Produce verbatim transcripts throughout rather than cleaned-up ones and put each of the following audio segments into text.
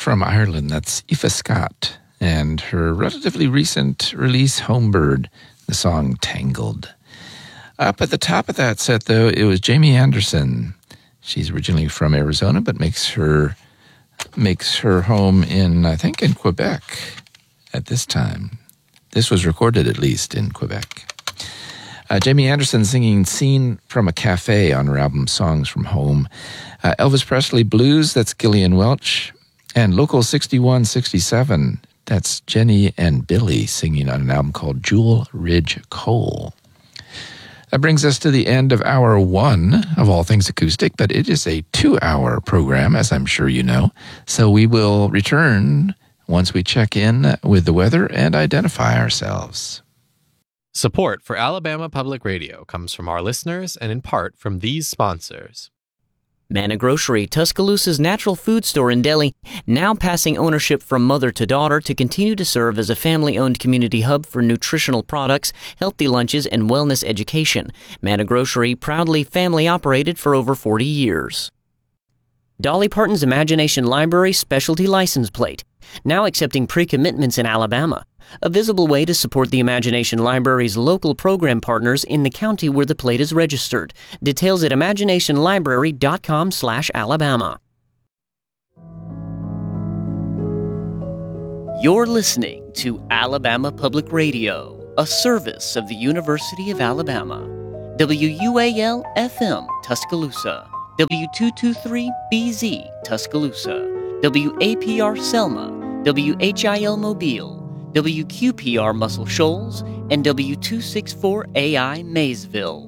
from Ireland. That's Aoife Scott and her relatively recent release, Homebird, the song Tangled. Up at the top of that set, though, it was Jamie Anderson. She's originally from Arizona, but makes her makes her home in, I think, in Quebec at this time. This was recorded, at least, in Quebec. Uh, Jamie Anderson singing Scene from a Cafe on her album Songs from Home. Uh, Elvis Presley Blues, that's Gillian Welch. And Local sixty-one sixty-seven, that's Jenny and Billy singing on an album called Jewel Ridge Coal. That brings us to the end of hour one of All Things Acoustic, but it is a two-hour program, as I'm sure you know. So we will return once we check in with the weather and identify ourselves. Support for Alabama Public Radio comes from our listeners and in part from these sponsors. Manna Grocery, Tuscaloosa's natural food store in Delhi, now passing ownership from mother to daughter to continue to serve as a family-owned community hub for nutritional products, healthy lunches, and wellness education. Manna Grocery, proudly family-operated for over forty years. Dolly Parton's Imagination Library Specialty License Plate, now accepting pre-commitments in Alabama. A visible way to support the Imagination Library's local program partners in the county where the plate is registered. Details at imaginationlibrary.com slash Alabama. You're listening to Alabama Public Radio, a service of the University of Alabama. W U A L F M, Tuscaloosa. W two twenty-three B Z, Tuscaloosa. W A P R Selma. W H I L Mobile. W Q P R Muscle Shoals, and W two sixty-four A I Maysville.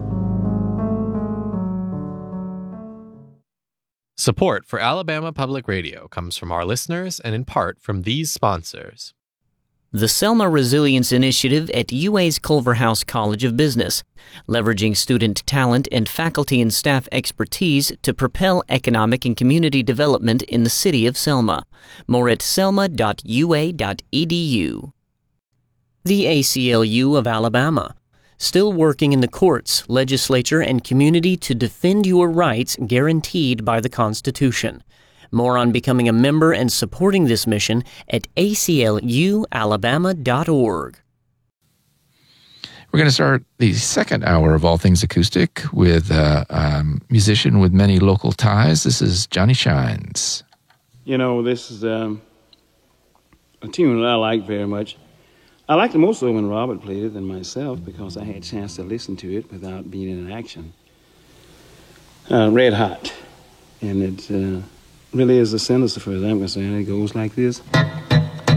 Support for Alabama Public Radio comes from our listeners and in part from these sponsors. The Selma Resilience Initiative at U A's Culverhouse College of Business, leveraging student talent and faculty and staff expertise to propel economic and community development in the city of Selma. More at selma dot u a dot e d u. The A C L U of Alabama, still working in the courts, legislature, and community to defend your rights guaranteed by the Constitution. More on becoming a member and supporting this mission at a c l u alabama dot org. We're going to start the second hour of All Things Acoustic with a um, musician with many local ties. This is Johnny Shines. You know, this is um, a tune that I like very much. I liked it more so when Robert played it than myself because I had a chance to listen to it without being in action. Uh, Red Hot. And it uh, really is a sinister, as far as I'm concerned. It goes like this.